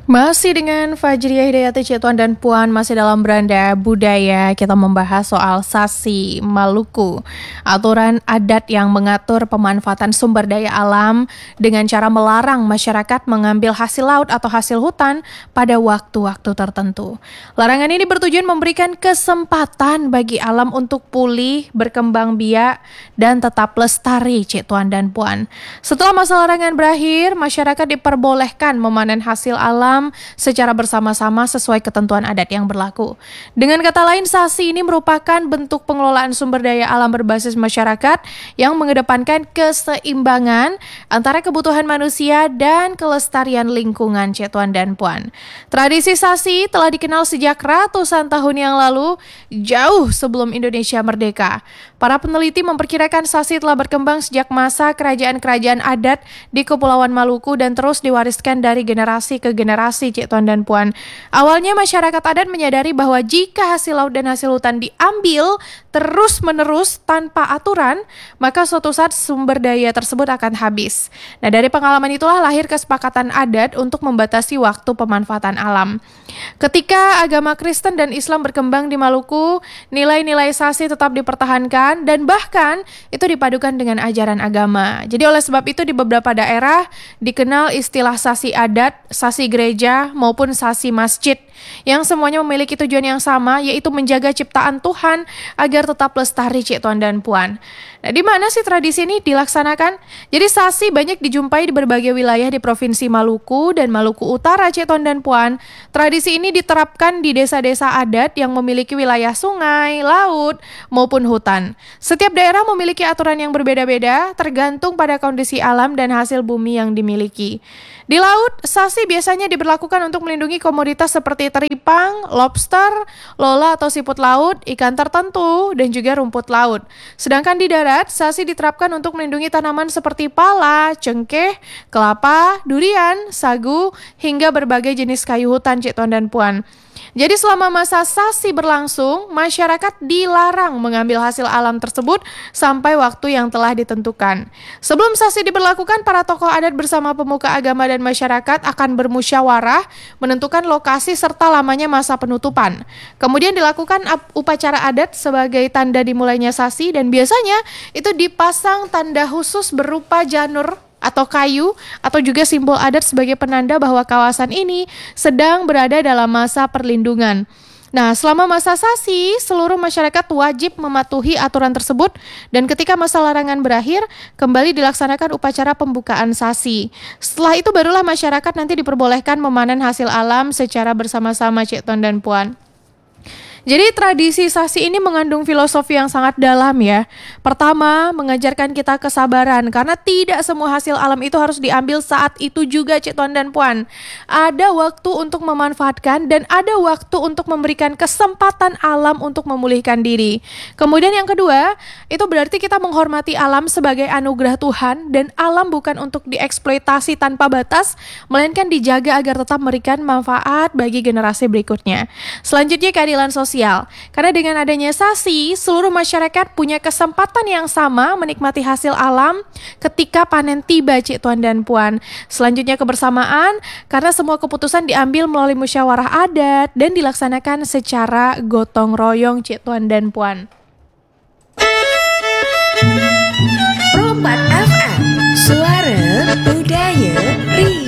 Masih dengan Fajriah Hidayati Cik Tuan dan Puan, masih dalam Beranda Budaya. Kita membahas soal Sasi Maluku, aturan adat yang mengatur pemanfaatan sumber daya alam dengan cara melarang masyarakat mengambil hasil laut atau hasil hutan pada waktu-waktu tertentu. Larangan ini bertujuan memberikan kesempatan bagi alam untuk pulih, berkembang biak, dan tetap lestari, Cik Tuan dan Puan. Setelah masa larangan berakhir, masyarakat diperbolehkan memanen hasil alam secara bersama-sama sesuai ketentuan adat yang berlaku. Dengan kata lain, Sasi ini merupakan bentuk pengelolaan sumber daya alam berbasis masyarakat yang mengedepankan keseimbangan antara kebutuhan manusia dan kelestarian lingkungan, Cik Tuan dan Puan. Tradisi Sasi telah dikenal sejak ratusan tahun yang lalu, jauh sebelum Indonesia merdeka. Para peneliti memperkirakan Sasi telah berkembang sejak masa kerajaan-kerajaan adat di Kepulauan Maluku dan terus diwariskan dari generasi ke generasi, Cik Tuan dan Puan. Awalnya masyarakat adat menyadari bahwa jika hasil laut dan hasil hutan diambil terus-menerus tanpa aturan, maka suatu saat sumber daya tersebut akan habis. Nah, dari pengalaman itulah lahir kesepakatan adat untuk membatasi waktu pemanfaatan alam. Ketika agama Kristen dan Islam berkembang di Maluku, nilai-nilai Sasi tetap dipertahankan dan bahkan itu dipadukan dengan ajaran agama. Jadi oleh sebab itu di beberapa daerah dikenal istilah Sasi adat, Sasi gereja maupun Sasi masjid yang semuanya memiliki tujuan yang sama, yaitu menjaga ciptaan Tuhan agar tetap lestari, Cik Tuan dan Puan. Nah, di mana sih tradisi ini dilaksanakan? Jadi Sasi banyak dijumpai di berbagai wilayah di Provinsi Maluku dan Maluku Utara, Cik Tuan dan Puan. Tradisi ini diterapkan di desa-desa adat yang memiliki wilayah sungai, laut, maupun hutan. Setiap daerah memiliki aturan yang berbeda-beda tergantung pada kondisi alam dan hasil bumi yang dimiliki. Di laut, Sasi biasanya diberlakukan untuk melindungi komoditas seperti teripang, lobster, lola atau siput laut, ikan tertentu, dan juga rumput laut. Sedangkan di darat, Sasi diterapkan untuk melindungi tanaman seperti pala, cengkeh, kelapa, durian, sagu, hingga berbagai jenis kayu hutan, Cik Tuan dan Puan. Jadi selama masa Sasi berlangsung, masyarakat dilarang mengambil hasil alam tersebut sampai waktu yang telah ditentukan. Sebelum Sasi diberlakukan, para tokoh adat bersama pemuka agama dan masyarakat akan bermusyawarah menentukan lokasi serta lamanya masa penutupan. Kemudian dilakukan upacara adat sebagai tanda dimulainya Sasi dan biasanya itu dipasang tanda khusus berupa janur atau kayu atau juga simbol adat sebagai penanda bahwa kawasan ini sedang berada dalam masa perlindungan. Nah, selama masa Sasi, seluruh masyarakat wajib mematuhi aturan tersebut dan ketika masa larangan berakhir, kembali dilaksanakan upacara pembukaan Sasi. Setelah itu barulah masyarakat nanti diperbolehkan memanen hasil alam secara bersama-sama, Cik Tuan dan Puan. Jadi tradisi Sasi ini mengandung filosofi yang sangat dalam ya. Pertama, mengajarkan kita kesabaran karena tidak semua hasil alam itu harus diambil saat itu juga, Cik Tuan dan Puan. Ada waktu untuk memanfaatkan dan ada waktu untuk memberikan kesempatan alam untuk memulihkan diri. Kemudian yang kedua, itu berarti kita menghormati alam sebagai anugerah Tuhan dan alam bukan untuk dieksploitasi tanpa batas, melainkan dijaga agar tetap memberikan manfaat bagi generasi berikutnya. Selanjutnya keadilan sosial. Karena dengan adanya Sasi, seluruh masyarakat punya kesempatan yang sama menikmati hasil alam ketika panen tiba, Cik Tuan dan Puan. Selanjutnya kebersamaan, karena semua keputusan diambil melalui musyawarah adat dan dilaksanakan secara gotong royong, Cik Tuan dan Puan. Pro 4 FM, suara budaya Ria.